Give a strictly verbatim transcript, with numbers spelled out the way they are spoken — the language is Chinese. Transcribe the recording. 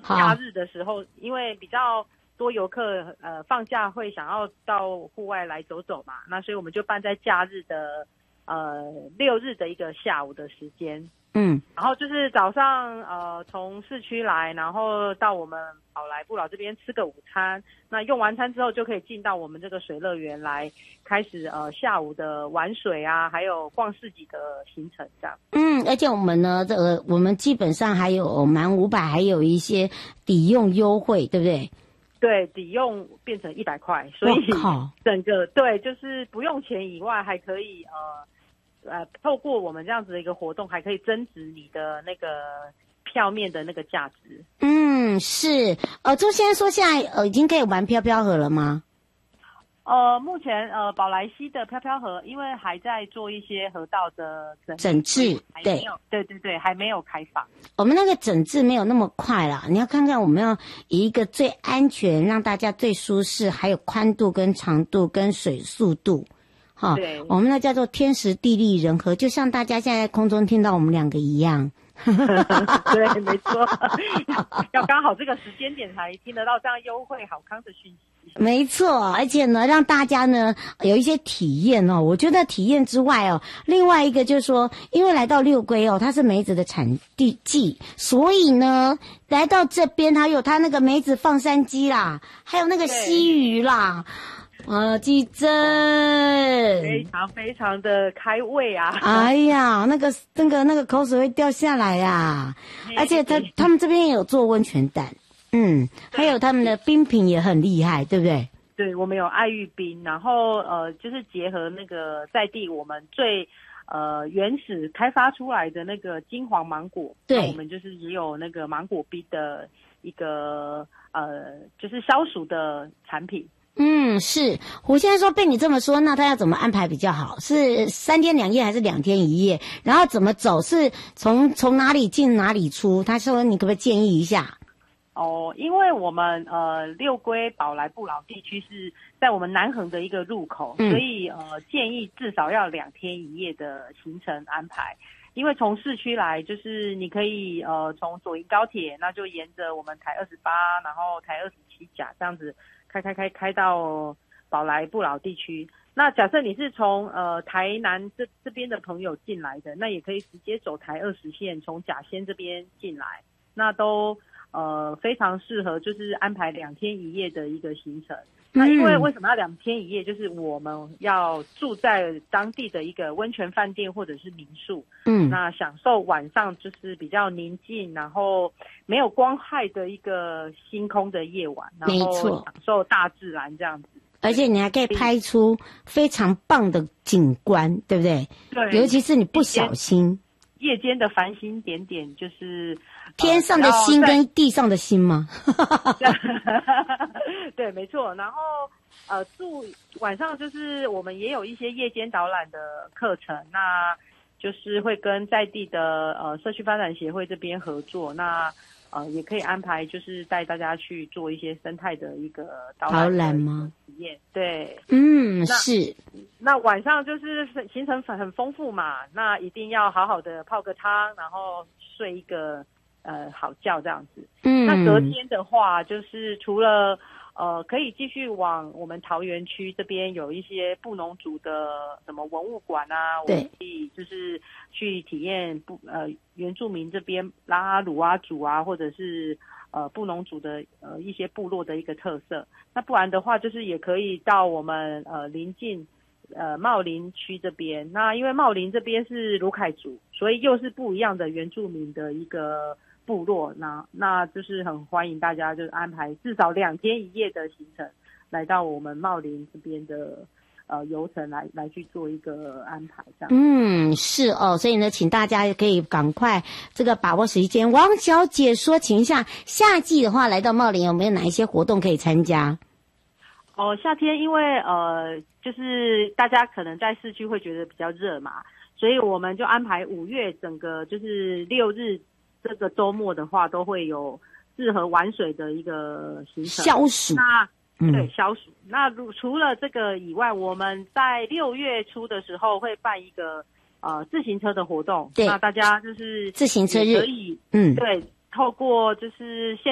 假日的时候，因为比较多游客呃放假会想要到户外来走走嘛，那所以我们就办在假日的呃六日的一个下午的时间。 嗯， 然后就是早上呃从市区来，然后到我们宝来不老这边吃个午餐，那用完餐之后就可以进到我们这个水乐园来开始呃下午的玩水啊，还有逛市集的行程这样。 嗯，而且我们呢，这个我们基本上还有满五百，还有一些抵用优惠，对不对？ 对，抵用变成一百块，所以整个对就是不用钱以外，还可以呃。呃，透过我们这样子的一个活动，还可以增值你的那个票面的那个价值。 嗯，是。呃，周先生说现在呃已经可以玩飘飘河了吗？ 呃，目前呃宝来溪的飘飘河，因为还在做一些河道的整整治，对， 对对对，还没有开放。 我们那个整治没有那么快啦，你要看看我们要以一个最安全、让大家最舒适，还有宽度跟长度跟水速度。好，我们那叫做天时地利人和，就像大家现在在空中听到我们两个一样。 对，没错，要刚好这个时间点才听得到这样优惠好康的讯息。 没错，而且呢，让大家呢有一些体验哦。我觉得体验之外哦，另外一个就是说，因为来到六龟哦，它是梅子的产地季，所以呢，来到这边它有它那个梅子放山鸡啦，还有那个溪鱼啦。啊，鸡胗非常非常的开胃啊！ 哎呀，那个那个那个口水会掉下来呀、啊！而且他他们这边也有做温泉蛋，嗯，还有他们的冰品也很厉害，对不对？ 对，我们有爱玉冰，然后呃，就是结合那个在地我们最呃原始开发出来的那个金黄芒果， 对， 我们就是也有那个芒果冰的一个呃，就是消暑的产品。 嗯，是。胡先生说被你这么说，那他要怎么安排比较好？是三天两夜还是两天一夜？然后怎么走？是从从哪里进哪里出？他说你可不可以建议一下？ 哦，因为我们呃六龟宝来不老地区是在我们南横的一个入口，嗯、所以呃建议至少要两天一夜的行程安排。因为从市区来，就是你可以呃从左营高铁，那就沿着我们台二十八，然后台二十七甲这样子。开开开开到宝来不老地区。那假设你是从呃台南这这边的朋友进来的，那也可以直接走台二十线，从甲仙这边进来，那都呃非常适合，就是安排两天一夜的一个行程。那因为为什么要两天一夜？就是我们要住在当地的一个温泉饭店或者是民宿，嗯，那享受晚上就是比较宁静，然后没有光害的一个星空的夜晚，然后享受大自然这样子。 而且你还可以拍出非常棒的景观，对不对？ 对， 尤其是你不小心。 夜间的繁星点点，就是天上的星跟地上的星吗？ 对，没错。然后呃，住晚上就是我们也有一些夜间导览的课程，那就是会跟在地的呃社区发展协会这边合作，那呃也可以安排就是带大家去做一些生态的一个导览导览吗？ 体验，对， 嗯，是。 那晚上就是行程很丰富嘛，那一定要好好的泡个汤，然后睡一个呃好觉这样子。嗯，那隔天的话，就是除了呃可以继续往我们桃园区这边有一些布农族的什么文物馆啊，我们可以就是去体验布呃原住民这边拉阿鲁阿族啊，或者是呃布农族的呃一些部落的一个特色。那不然的话，就是也可以到我们呃邻近。呃，茂林区这边，那因为茂林这边是鲁凯族，所以又是不一样的原住民的一个部落，那那就是很欢迎大家就是安排至少两天一夜的行程，来到我们茂林这边的呃游程来来去做一个安排，这样。 嗯，是哦，所以呢，请大家可以赶快这个把握时间。王小姐说，请一下，夏季的话来到茂林有没有哪一些活动可以参加？ 哦，夏天因为呃，就是大家可能在市区会觉得比较热嘛，所以我们就安排五月整个就是六日这个周末的话，都会有适合玩水的一个行程。 消暑。 那对消暑。那除了这个以外，我们在六月初的时候会办一个呃自行车的活动。 对， 那大家就是自行车日可以嗯对透过就是现